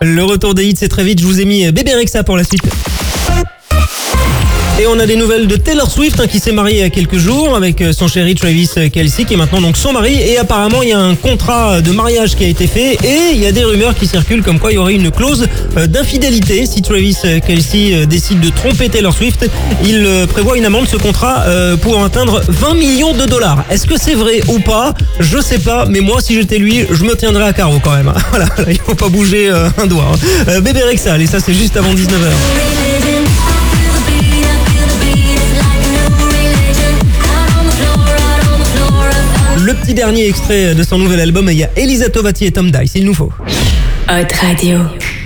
Le retour des hits, c'est très vite. Je vous ai mis Bébé Rexha pour la suite. Et on a des nouvelles de Taylor Swift qui s'est mariée il y a quelques jours avec son chéri Travis Kelce qui est maintenant donc son mari, et apparemment il y a un contrat de mariage qui a été fait et il y a des rumeurs qui circulent comme quoi il y aurait une clause d'infidélité si Travis Kelce décide de tromper Taylor Swift. Il prévoit une amende, ce contrat pour atteindre 20 millions de dollars. Est-ce que c'est vrai ou pas? Je sais pas, mais moi si j'étais lui, je me tiendrais à carreau quand même. Voilà, il faut pas bouger un doigt. Bébé Rexha, allez, ça c'est juste avant 19h. Le petit dernier extrait de son nouvel album, il y a Elisa Tovati et Tom Dice, il nous faut. Hot Radio.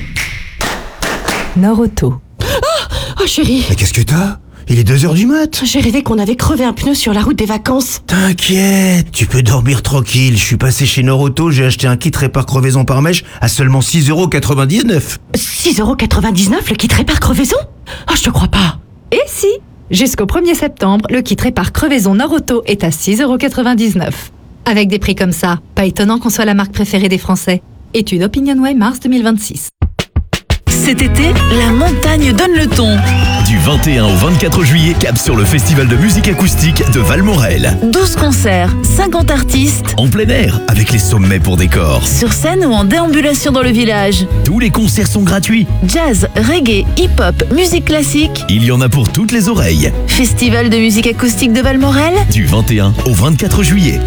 Noroto. Oh chérie, Mais qu'est-ce que t'as? Il est 2h du mat. j'ai rêvé qu'on avait crevé un pneu sur la route des vacances. T'inquiète, tu peux dormir tranquille. Je suis passé chez Noroto, j'ai acheté un kit répare crevaison par mèche à seulement 6,99€. 6,99€ le kit répare crevaison? Oh, je te crois pas. Et si, jusqu'au 1er septembre, le kit répare crevaison Noroto est à 6,99€. Avec des prix comme ça, pas étonnant qu'on soit la marque préférée des Français. Étude OpinionWay mars 2026. Cet été, la montagne donne le ton. Du 21 au 24 juillet, cap sur le festival de musique acoustique de Valmorel. 12 concerts, 50 artistes, En plein air, avec les sommets pour décor. sur scène ou en déambulation dans le village. Tous les concerts sont gratuits. Jazz, reggae, hip-hop, musique classique. Il y en a pour toutes les oreilles. Festival de musique acoustique de Valmorel. Du 21 au 24 juillet.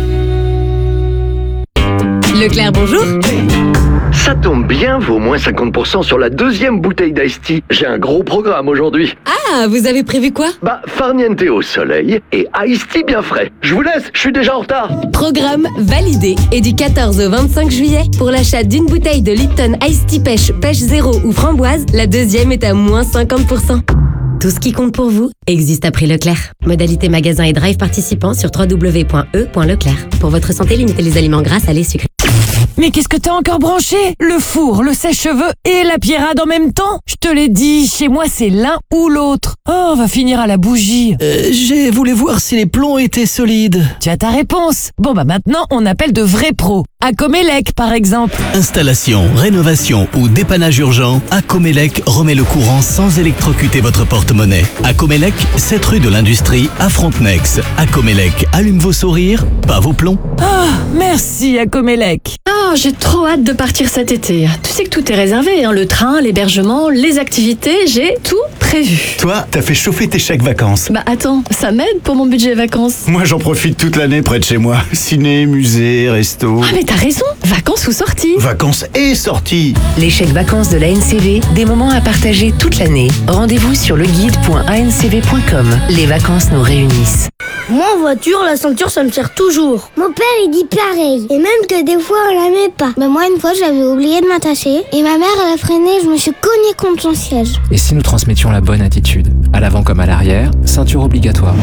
Leclerc, bonjour. Ça tombe bien, vaut moins 50% sur la deuxième bouteille d'Ice Tea. J'ai un gros programme aujourd'hui. Ah, vous avez prévu quoi? Farniente au soleil et Ice Tea bien frais. Je vous laisse, je suis déjà en retard. Programme validé. Et du 14 au 25 juillet, pour l'achat d'une bouteille de Lipton Ice Tea Pêche, Pêche Zéro ou Framboise, la deuxième est à moins 50%. Tout ce qui compte pour vous existe à prix Leclerc. Modalité magasin et drive participant sur www.e.leclerc. Pour votre santé, limitez les aliments gras, salés, sucrés. Mais qu'est-ce que t'as encore branché? Le four, le sèche-cheveux et la pierrade en même temps? Je te l'ai dit, chez moi c'est l'un ou l'autre. Oh, on va finir à la bougie. J'ai voulu voir si les plombs étaient solides. Tu as ta réponse. Bon maintenant, on appelle de vrais pros. Acomelec par exemple. Installation, rénovation ou dépannage urgent, Acomelec remet le courant sans électrocuter votre porte-monnaie. Acomelec, 7 rue de l'Industrie à Frontenex. Acomelec allume vos sourires, pas vos plombs. Ah, merci Acomelec. Oh, j'ai trop hâte de partir cet été. Tu sais que tout est réservé, hein, le train, l'hébergement, les activités, j'ai tout prévu. Toi, t'as fait chauffer tes chèques vacances. Bah attends, ça m'aide pour mon budget vacances. Moi, j'en profite toute l'année près de chez moi. Ciné, musée, resto. Ah mais t'as raison, vacances ou sorties? Vacances et sorties. Les chèques vacances de l'ANCV, des moments à partager toute l'année. Rendez-vous sur leguide.ancv.com. Les vacances nous réunissent. Moi en voiture, la ceinture ça me sert toujours. Mon père il dit pareil. Et même que des fois on la met pas. Moi une fois j'avais oublié de m'attacher. Et ma mère elle a freiné, je me suis cognée contre son siège. Et si nous transmettions la bonne attitude? À l'avant comme à l'arrière, ceinture obligatoire.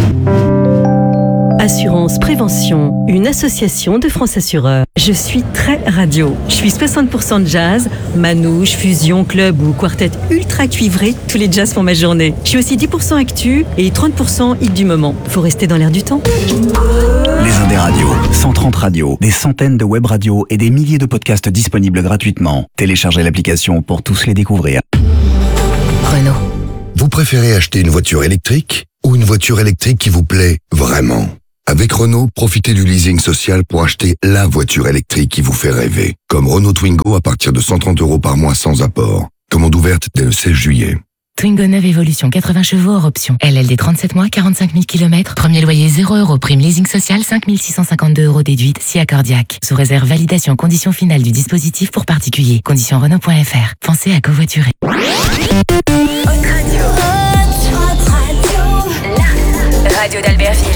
Assurance Prévention, une association de France Assureurs. Je suis très radio. Je suis 60% de jazz, manouche, fusion, club ou quartet ultra cuivré. Tous les jazz font ma journée. Je suis aussi 10% actu et 30% hit du moment. Faut rester dans l'air du temps. Les Indés radios, 130 radios, des centaines de web radios et des milliers de podcasts disponibles gratuitement. Téléchargez l'application pour tous les découvrir. Renault. Vous préférez acheter une voiture électrique ou une voiture électrique qui vous plaît vraiment? Avec Renault, profitez du leasing social pour acheter la voiture électrique qui vous fait rêver. Comme Renault Twingo à partir de 130 € par mois sans apport. Commande ouverte dès le 16 juillet. Twingo 9 Evolution, 80 chevaux hors option. LLD 37 mois, 45 000 km. Premier loyer 0 €. Prime leasing social, 5 652 € déduite, si accordiaque. Sous réserve validation conditions finales du dispositif pour particuliers. Conditions Renault.fr. Pensez à covoiturer. Hot Radio. La radio d'Albertville.